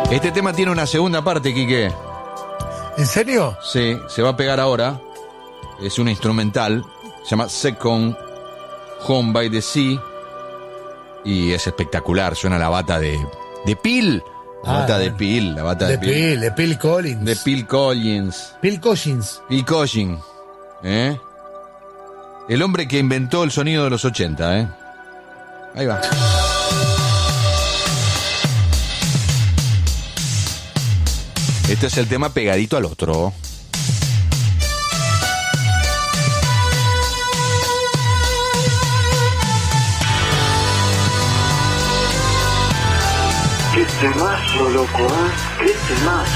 Este tema tiene una segunda parte, Quique. ¿En serio? Sí, se va a pegar ahora. Es una instrumental. Se llama Second Home by the Sea. Y es espectacular. Suena la bata de Phil. La bata de Phil. La bata de Phil. De Phil Collins. De Phil Collins. Phil Collins. Phil Collins. El hombre que inventó el sonido de los 80, Ahí va. Este es el tema pegadito al otro. ¡Qué temazo, loco! ¡Qué temazo!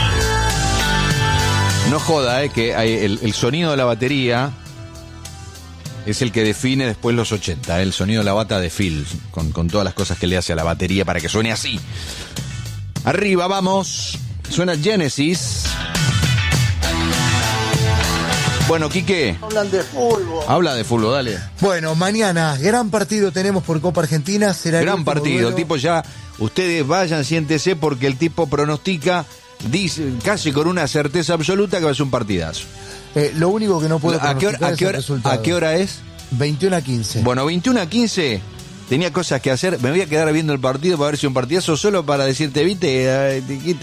No joda, que el sonido de la batería es el que define después los 80, el sonido de la bata de Phil, con todas las cosas que le hace a la batería para que suene así. Arriba, vamos. Suena Genesis. Bueno, Quique. Hablan de fútbol. Habla de fútbol, dale. Bueno, mañana, gran partido tenemos por Copa Argentina. Será gran partido. Duelo. El tipo ya, ustedes vayan, siéntese, porque el tipo pronostica, dice casi con una certeza absoluta que va a ser un partidazo. Lo único que no puedo pronosticar es el resultado. ¿A qué hora es? 21:15. Bueno, 21:15. Tenía cosas que hacer. Me voy a quedar viendo el partido para ver si un partidazo, solo para decirte, viste,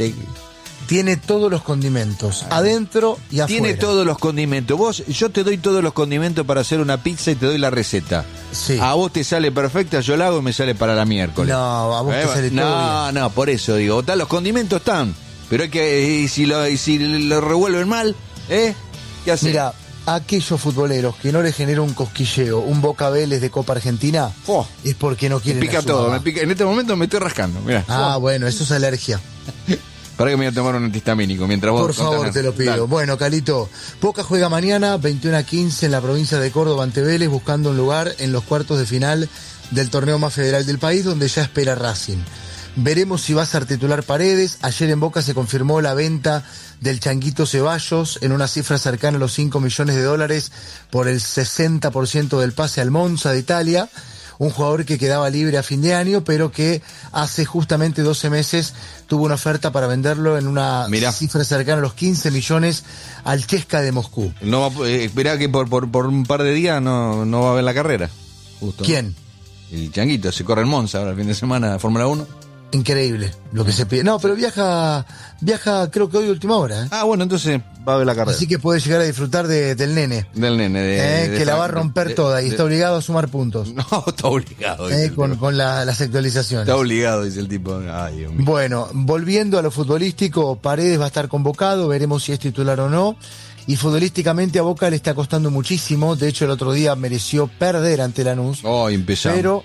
Tiene todos los condimentos, adentro y afuera. Tiene todos los condimentos. Yo te doy todos los condimentos para hacer una pizza y te doy la receta. Sí. A vos te sale perfecta, yo la hago y me sale para la miércoles. No, a vos te sale todo bien. No, por eso digo, los condimentos están. Pero hay que, y si lo revuelven mal, ¿qué haces? Mira, a aquellos futboleros que no les genera un cosquilleo, un Boca Vélez de Copa Argentina, es porque no quieren. Me pica todo, en este momento me estoy rascando, mirá. Bueno, eso es alergia. Para que me voy a tomar un antihistamínico mientras vos. Por favor, te lo pido. Dale. Bueno, Calito, Boca juega mañana 21:15 en la provincia de Córdoba ante Vélez, buscando un lugar en los cuartos de final del torneo más federal del país, donde ya espera Racing. Veremos si va a ser titular Paredes. Ayer en Boca se confirmó la venta del Changuito Ceballos en una cifra cercana a los $5 millones por el 60% del pase al Monza de Italia. Un jugador que quedaba libre a fin de año, pero que hace justamente 12 meses tuvo una oferta para venderlo en una cifra cercana a los 15 millones al CSKA de Moscú. No, esperá que por un par de días no va a haber la carrera. Justo. ¿Quién? El Changuito, se corre el Monza ahora el fin de semana de Fórmula 1. Increíble lo que se pide. No, pero viaja creo que hoy última hora. Bueno, entonces va a haber la carrera. Así que puede llegar a disfrutar del nene. Del nene. Que la va a romper toda y está obligado a sumar puntos. No, está obligado. Con las actualizaciones. Está obligado, dice el tipo. Ay, Dios mío. Bueno, volviendo a lo futbolístico, Paredes va a estar convocado, veremos si es titular o no. Y futbolísticamente a Boca le está costando muchísimo. De hecho, el otro día mereció perder ante Lanús. Empezamos. Pero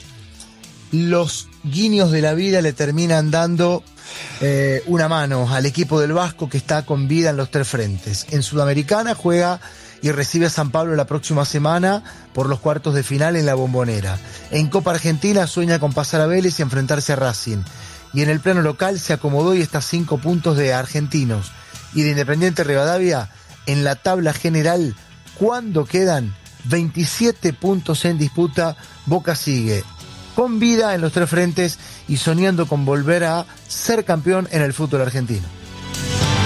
los guiños de la vida le terminan dando una mano al equipo del Vasco, que está con vida en los tres frentes. En Sudamericana juega y recibe a San Pablo la próxima semana por los cuartos de final en la Bombonera. En Copa Argentina sueña con pasar a Vélez y enfrentarse a Racing. Y en el plano local se acomodó y está a 5 puntos de Argentinos y de Independiente Rivadavia en la tabla general. Cuando quedan 27 puntos en disputa, Boca sigue con vida en los tres frentes y soñando con volver a ser campeón en el fútbol argentino.